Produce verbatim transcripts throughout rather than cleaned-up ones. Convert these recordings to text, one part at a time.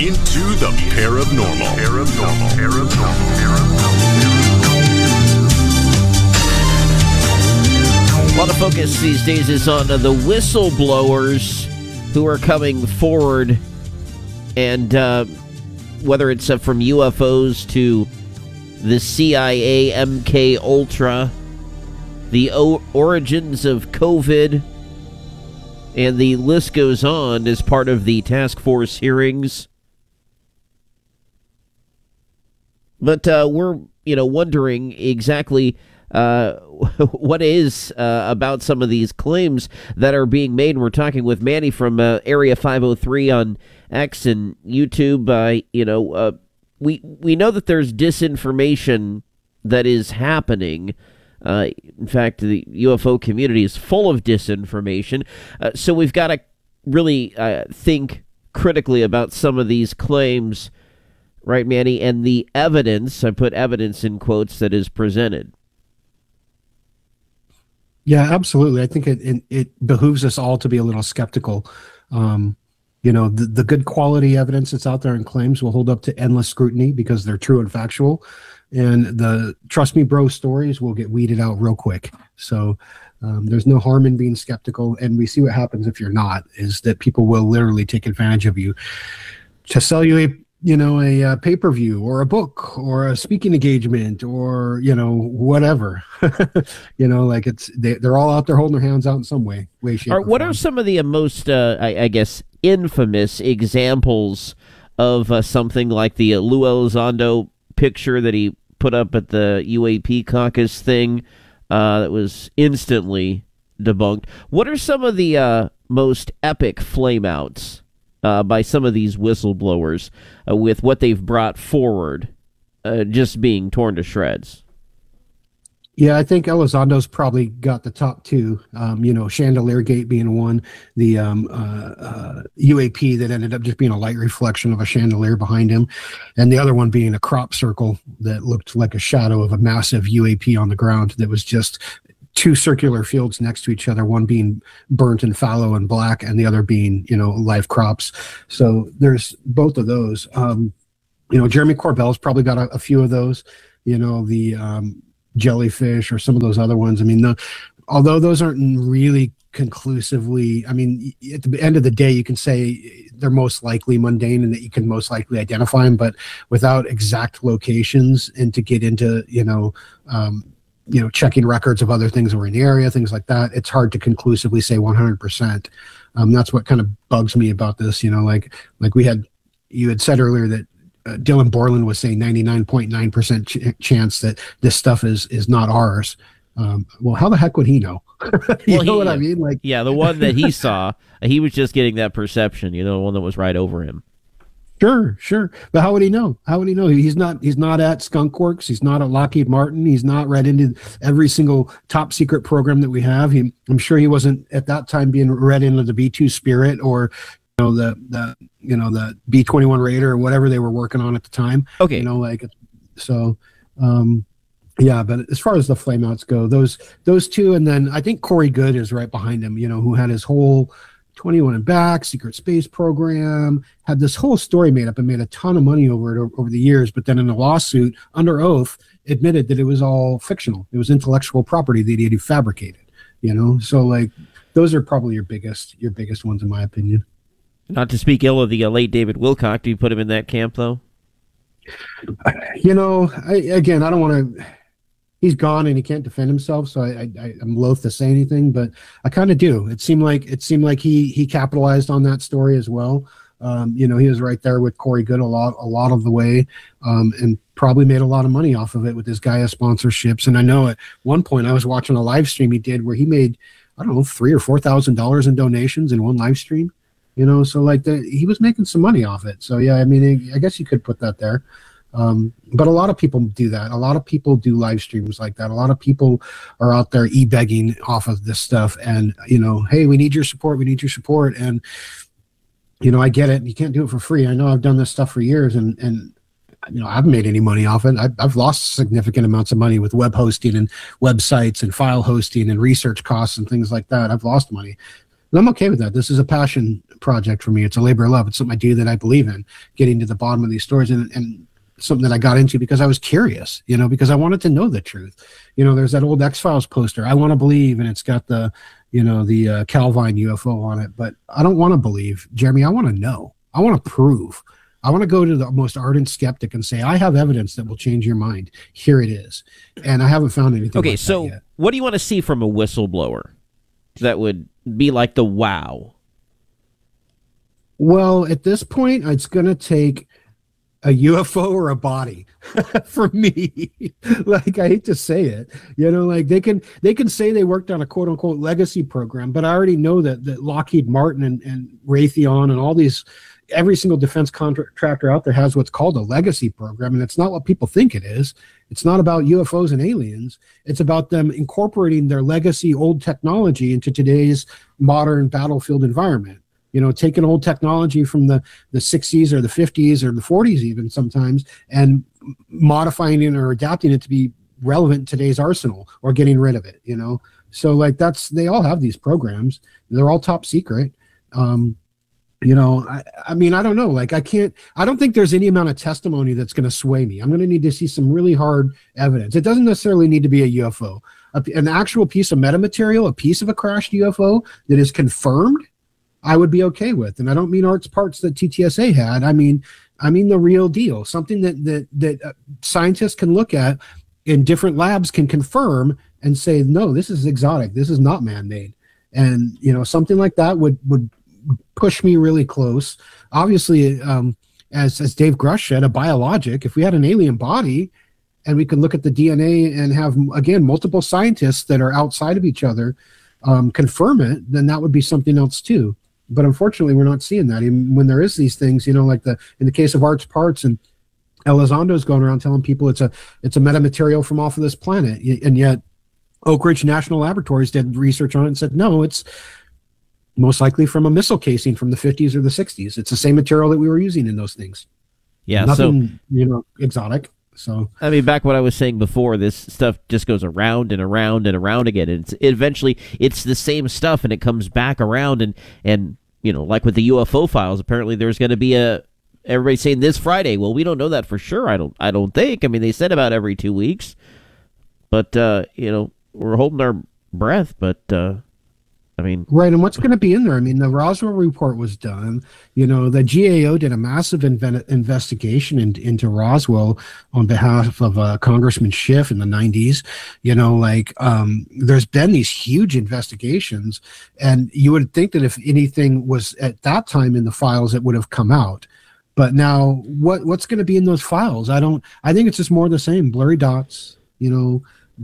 into the paranormal. Paranormal. Paranormal. A lot of focus these days is on uh, the whistleblowers who are coming forward, and uh, whether it's uh, from U F Os to the C I A, M K Ultra, the o- origins of COVID, and the list goes on as part of the task force hearings. But uh, we're, you know, wondering exactly uh, what is uh, about some of these claims that are being made. We're talking with Manny from uh, Area five oh three on X and YouTube. Uh, you know, uh, we we know that there's disinformation that is happening. Uh, in fact, the U F O community is full of disinformation. Uh, so we've got to really uh, think critically about some of these claims, right, Manny? And the evidence, I put evidence in quotes, that is presented. Yeah, absolutely. I think it, it, it behooves us all to be a little skeptical. Um, you know, the, the good quality evidence that's out there in claims will hold up to endless scrutiny because they're true and factual. And the trust me, bro stories will get weeded out real quick. So um, there's no harm in being skeptical. And we see what happens if you're not, is that people will literally take advantage of you to sell you a, you know, a, a pay-per-view or a book or a speaking engagement or, you know, whatever. you know, like it's, they, they're all out there holding their hands out in some way, way, shape, Or or what form. are some of the uh, most, uh, I, I guess, infamous examples of uh, something like the uh, Lou Elizondo picture that he put up at the U A P caucus thing uh, that was instantly debunked? What are some of the uh, most epic flameouts uh, by some of these whistleblowers uh, with what they've brought forward uh, just being torn to shreds? Yeah, I think Elizondo's probably got the top two. Um, you know, Chandelier Gate being one, the um, uh, uh, U A P that ended up just being a light reflection of a chandelier behind him, and the other one being a crop circle that looked like a shadow of a massive U A P on the ground that was just two circular fields next to each other, one being burnt and fallow and black, and the other being, you know, live crops. So there's both of those. Um, you know, Jeremy Corbell's probably got a, a few of those. You know, the um, jellyfish or some of those other ones. I mean, the, although those aren't really conclusively, I mean, at the end of the day, you can say they're most likely mundane and that you can most likely identify them, but without exact locations and to get into, you know, um, you know, checking records of other things that were in the area, things like that, it's hard to conclusively say one hundred percent. Um, that's what kind of bugs me about this, you know, like, like we had, you had said earlier that Uh, Dylan Borland was saying ninety-nine point nine percent ch- chance that this stuff is is not ours. Um, well, how the heck would he know? you Well, know he, what I mean? Like, yeah, the one that he saw, he was just getting that perception, you know, the one that was right over him. sure, sure. But how would he know? How would he know? He's not. He's not at Skunk Works. He's not at Lockheed Martin. He's not read into every single top secret program that we have. He, I'm sure he wasn't at that time being read into the B two Spirit or, you know, the the you know the B twenty-one Raider or whatever they were working on at the time. Okay, you know, like so. Um, yeah, but as far as the flameouts go, those those two, and then I think Corey Good is right behind him. You know, who had his whole twenty-one and Back secret space program, had this whole story made up and made a ton of money over it over, over the years. But then in a lawsuit under oath, admitted that it was all fictional. It was intellectual property that he had fabricated. You know, so like those are probably your biggest your biggest ones in my opinion. Not to speak ill of the uh, late David Wilcock. Do you put him in that camp, though? You know, I, again, I don't want to. He's gone and he can't defend himself, so I, I, I'm loath to say anything. But I kind of do. It seemed like it seemed like he he capitalized on that story as well. Um, you know, he was right there with Corey Good a lot a lot of the way, um, and probably made a lot of money off of it with his Gaia sponsorships. And I know at one point I was watching a live stream he did where he made I don't know three or four thousand dollars in donations in one live stream. You know, so like the, he was making some money off it. So yeah, I mean, I guess you could put that there. Um, but a lot of people do that. A lot of people do live streams like that. A lot of people are out there e-begging off of this stuff. And, you know, hey, we need your support. We need your support. And, you know, I get it. You can't do it for free. I know I've done this stuff for years and, and, you know, I haven't made any money off it. I've, I've lost significant amounts of money with web hosting and websites and file hosting and research costs and things like that. I've lost money. And I'm okay with that. This is a passion project for me. It's a labor of love. It's something I do that I believe in, getting to the bottom of these stories, and, and something that I got into because I was curious, you know, because I wanted to know the truth. You know, there's that old X-Files poster, I want to believe, and it's got the, you know, the uh, Calvine U F O on it, but I don't want to believe, Jeremy. I want to know. I want to prove. I want to go to the most ardent skeptic and say, I have evidence that will change your mind. Here it is. And I haven't found anything. Okay, like so that yet. What do you want to see from a whistleblower that would be like the wow? Well, at this point, it's going to take a U F O or a body for me. Like, I hate to say it, you know, like they can, they can say they worked on a quote unquote legacy program, but I already know that, that Lockheed Martin and, and Raytheon and all these, every single defense contractor out there has what's called a legacy program. And it's not what people think it is. It's not about U F Os and aliens. It's about them incorporating their legacy old technology into today's modern battlefield environment. You know, taking old technology from the, the sixties or the fifties or the forties even sometimes, and modifying it or adapting it to be relevant in today's arsenal, or getting rid of it, you know? So like that's, they all have these programs. They're all top secret. Um, you know, I, I mean, I don't know. Like I can't, I don't think there's any amount of testimony that's going to sway me. I'm going to need to see some really hard evidence. It doesn't necessarily need to be a U F O. A, an actual piece of metamaterial, a piece of a crashed U F O that is confirmed, I would be okay with. And I don't mean arts parts that T T S A had. I mean, I mean the real deal, something that that that uh, scientists can look at in different labs, can confirm and say, no, this is exotic. This is not man-made. And, you know, something like that would, would push me really close. Obviously, um, as, as Dave Grush said, a biologic, if we had an alien body and we could look at the D N A and have, again, multiple scientists that are outside of each other um, confirm it, then that would be something else too. But unfortunately, we're not seeing that. Even when there is these things, you know, like the in the case of Arts Parts, and Elizondo's going around telling people it's a it's a metamaterial from off of this planet, and yet Oak Ridge National Laboratories did research on it and said no, it's most likely from a missile casing from the fifties or the sixties. It's the same material that we were using in those things. Yeah, nothing, so you know, exotic. So I mean, back what I was saying before, this stuff just goes around and around and around again. And it's eventually it's the same stuff, and it comes back around. And and you know, like with the U F O files, apparently there's going to be a everybody's saying this Friday. Well, we don't know that for sure. I don't. I don't think. I mean, they said about every two weeks, but uh, you know, we're holding our breath. But uh, I mean, right. And what's going to be in there? I mean, the Roswell report was done. You know, the G A O did a massive inven- investigation in, into Roswell on behalf of uh, Congressman Schiff in the nineties. You know, like um, there's been these huge investigations, and you would think that if anything was at that time in the files, it would have come out. But now, what what's going to be in those files? I don't. I think it's just more of the same: blurry dots. You know.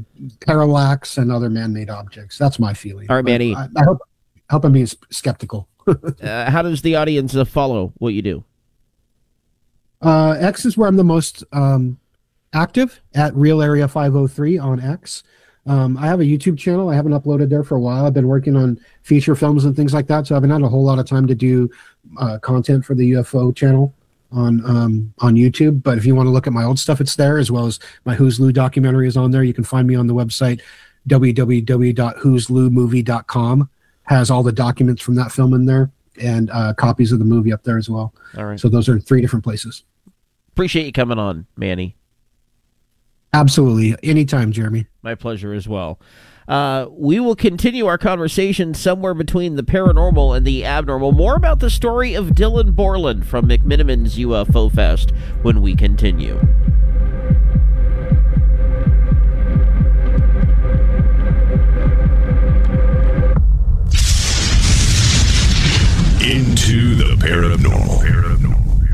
Parallax and other man-made objects. That's my feeling. All right, Manny. I, I hope, I hope I'm being skeptical. uh, how does the audience uh, follow what you do? Uh, X is where I'm the most um, active, at Real Area five oh three on X. Um, I have a YouTube channel. I haven't uploaded there for a while. I've been working on feature films and things like that, so I haven't had a whole lot of time to do uh, content for the U F O channel on um on YouTube. But if you want to look at my old stuff, it's there, as well as my Who's Lou documentary is on there. You can find me on the website w w w dot who's lou movie dot com. Has all the documents from that film in there, and uh copies of the movie up there as well. All right, so those are three different places. Appreciate you coming on, Manny. Absolutely, anytime, Jeremy. My pleasure as well. Uh, we will continue our conversation somewhere between the paranormal and the abnormal. More about the story of Dylan Borland from McMiniman's U F O Fest when we continue. Into the paranormal. Paranormal.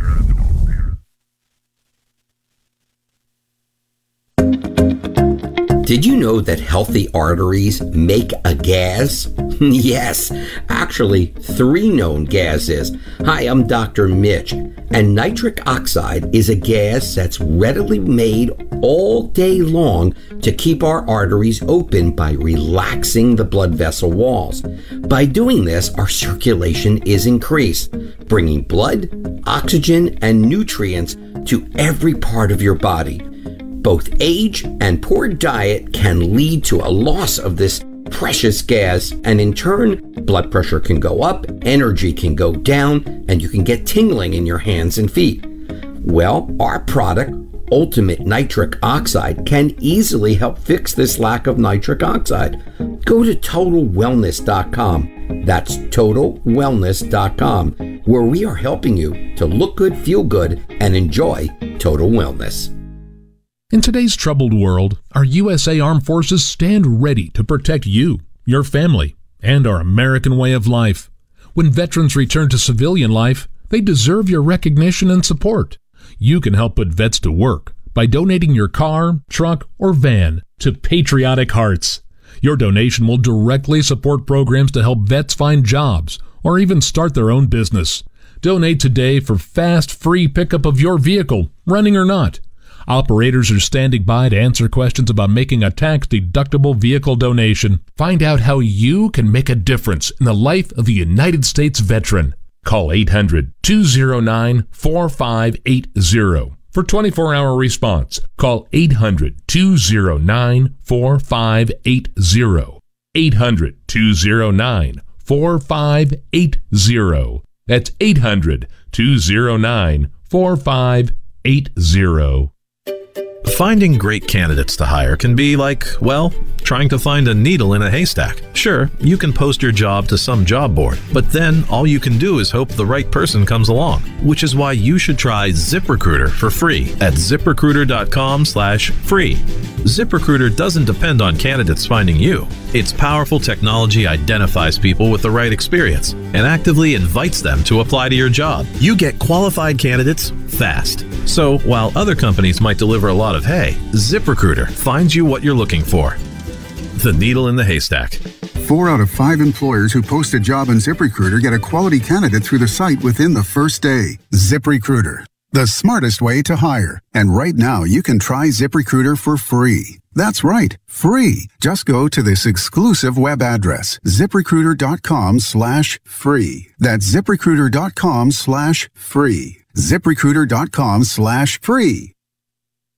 Did you know that healthy arteries make a gas? Yes, actually, three known gases. Hi, I'm Doctor Mitch, and nitric oxide is a gas that's readily made all day long to keep our arteries open by relaxing the blood vessel walls. By doing this, our circulation is increased, bringing blood, oxygen, and nutrients to every part of your body. Both age and poor diet can lead to a loss of this precious gas, and in turn, blood pressure can go up, energy can go down, and you can get tingling in your hands and feet. Well, our product, Ultimate Nitric Oxide, can easily help fix this lack of nitric oxide. Go to total wellness dot com. That's total wellness dot com, where we are helping you to look good, feel good, and enjoy total wellness. In today's troubled world, our U S A Armed Forces stand ready to protect you, your family, and our American way of life. When veterans return to civilian life, they deserve your recognition and support. You can help put vets to work by donating your car, truck, or van to Patriotic Hearts. Your donation will directly support programs to help vets find jobs or even start their own business. Donate today for fast, free pickup of your vehicle, running or not. Operators are standing by to answer questions about making a tax-deductible vehicle donation. Find out how you can make a difference in the life of a United States veteran. Call eight hundred, two oh nine, four five eight oh for twenty-four hour response. Call eight hundred, two oh nine, four five eight oh. eight hundred, two oh nine, four five eight oh. That's eight hundred, two oh nine, four five eight oh. Finding great candidates to hire can be like, well, trying to find a needle in a haystack. Sure, you can post your job to some job board, but then all you can do is hope the right person comes along, which is why you should try ZipRecruiter for free at ziprecruiter dot com slash free. ZipRecruiter doesn't depend on candidates finding you. Its powerful technology identifies people with the right experience and actively invites them to apply to your job. You get qualified candidates fast. So while other companies might deliver a lot of hay, ZipRecruiter finds you what you're looking for. The needle in the haystack. Four out of five employers who post a job on ZipRecruiter get a quality candidate through the site within the first day. ZipRecruiter, the smartest way to hire. And right now, you can try ZipRecruiter for free. That's right, free. Just go to this exclusive web address, ziprecruiter dot com slash free. That's ziprecruiter dot com slash free. ziprecruiter dot com slash free.